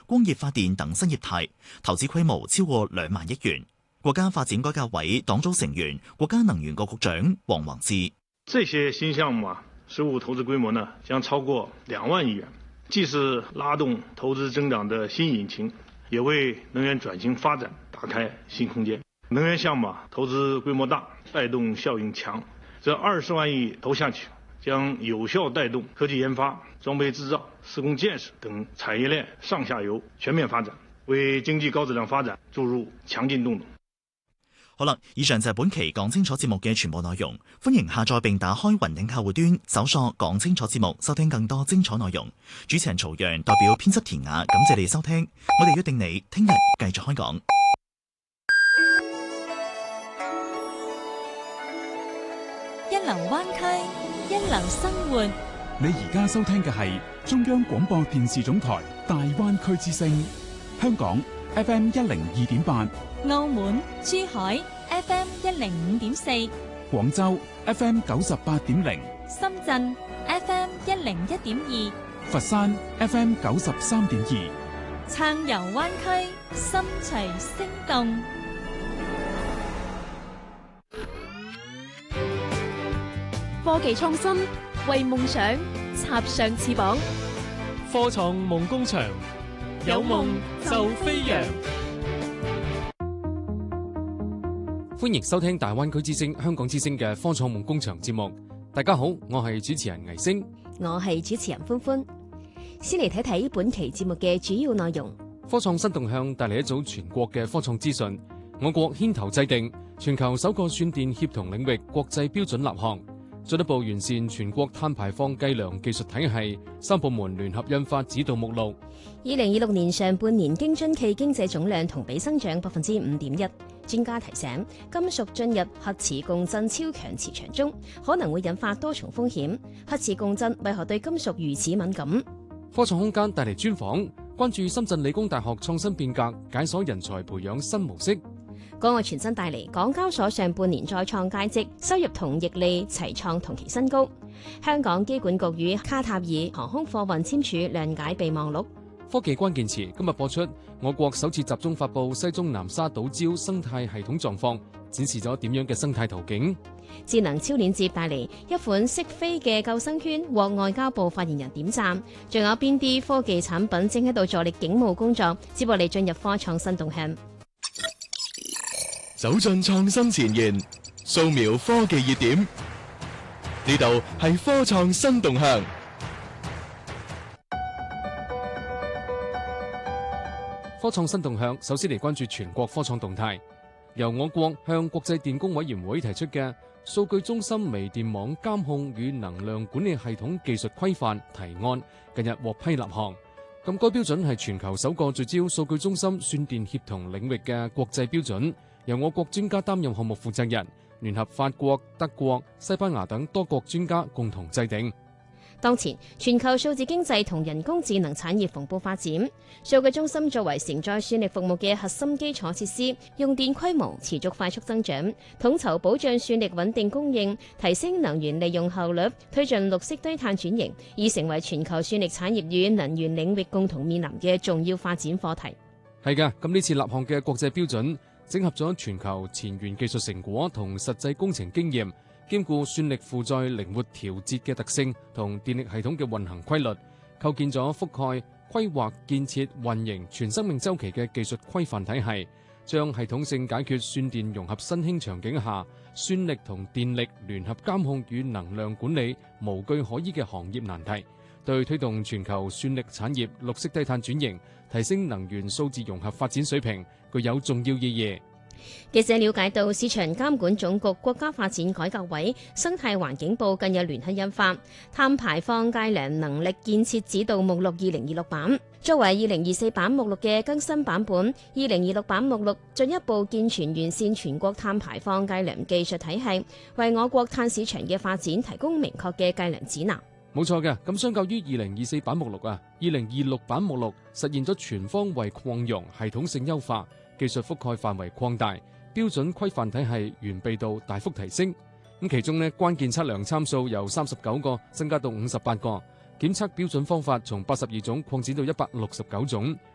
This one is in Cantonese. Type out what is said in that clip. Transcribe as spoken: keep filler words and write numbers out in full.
光熱發電等新業態，投資規模超過兩萬億元。國家發展改革委黨組成員、國家能源局局長王宏志： 這些新項目啊，實務投資規模呢將超過兩萬億元，既是拉動投資增長的新引擎，也為能源轉型發展打開新空間。能源項目啊，投資規模大，帶動效應強，這二十萬億投下去，將有效帶動科技研發、裝備製造、施工建設等產業鏈上下游全面發展，為經濟高質量發展注入強勁動能。 好啦，以上就係本期講清楚節目嘅全部內容。歡迎下載並打開雲頂客戶端，搜索講清楚節目，收聽更多精彩內容。主持人曹陽代表編輯田雅，感謝你收聽。我哋約定你聽日繼續開講。 一流灣區，一流生活。 你而家收聽嘅係中央廣播電視總台大灣區之聲，香港 F M 一零二點八。 澳門、珠海 F M 一零五點四， 廣州 F M 九十八點零， 深圳 F M 一零一點二， 佛山 F M 九十三點二， 暢遊灣區，心隨聲動。 科技創新，為夢想插上翅膀。 科創夢工場，有夢就飛揚。歡迎收聽大灣區之聲、香港之聲嘅科創夢工場節目。大家好，我係主持人倪星， 我係主持人歡歡。先嚟睇睇本期節目嘅主要內容。 科創新動向帶嚟一組全國嘅科創資訊。我國牽頭制定全球首個算電協同領域國際標準立項，進一步完善全國碳排放計量技術體系。三部門聯合印發指導目錄。 二零二六年上半年京津冀經濟總量同比增長百分之五點一。專家提醒，金屬進入核磁共振超強磁場中，可能會引發多重風險。核磁共振為何對金屬如此敏感？ 科創空間帶嚟專訪，關注深圳理工大學創新變革，解鎖人才培養新模式。 港澳全新帶嚟，港交所上半年再創佳績，收入同盈利齊創同期新高。香港機管局與卡塔爾航空貨運簽署諒解備忘錄。 科技關鍵詞今日播出，我國首次集中發布西中南沙島礁生態系統狀況，展示咗點樣嘅生態圖景。 智能超鏈接帶嚟一款識飛嘅救生圈，獲外交部發言人點讚。仲有邊啲科技產品正喺度助力警務工作？接落嚟進入科創新動向， 走進創新前沿，掃描科技熱點。呢度係科創新動向。 科創新動向，首先嚟關注全國科創動態。由我國向國際電工委員會提出嘅數據中心微電網監控與能量管理系統技術規範提案，近日獲批立項。咁該標準係全球首個聚焦數據中心算電協同領域嘅國際標準，由我國專家擔任項目負責人，聯合法國、德國、西班牙等多國專家共同制定。 當前全球數字經濟同人工智能產業蓬勃發展，數據中心作為承載算力服務嘅核心基礎設施，用電規模持續快速增長，統籌保障算力穩定供應，提升能源利用效率，推進綠色低碳轉型，已成為全球算力產業與能源領域共同面臨嘅重要發展課題。 係㗎，咁呢次立項嘅國際標準整合咗全球前沿技術成果同實際工程經驗，兼顧算力負載靈活調節嘅特性同電力系統嘅運行規律，構建咗覆蓋、規劃、建設、運營全生命週期嘅技術規範體系，將系統性解決算電融合新興場景下算力同電力聯合監控與能量管理無據可依嘅行業難題，對推動全球算力產業綠色低碳轉型、提升能源數字融合發展水平具有重要意義。 記者了解到，市場監管總局國家發展改革委生態環境部近日聯合印發《碳排放計量能力建設指導目錄二零二六版》，作為二零二四版目錄嘅更新版本。二零二六版目錄進一步健全完善全國碳排放計量技術體系，為我國碳市場嘅發展提供明確嘅計量指南。 冇錯嘅，咁相較於二零二四版目錄啊，二零二六版目錄實現咗全方位擴容、系統性優化。技術覆蓋範圍擴大，標準規範體系完備度大幅提升。咁其中呢，關鍵測量參數由三十九個增加到五十八個，檢測標準方法從八十二種擴展到一百六十九種，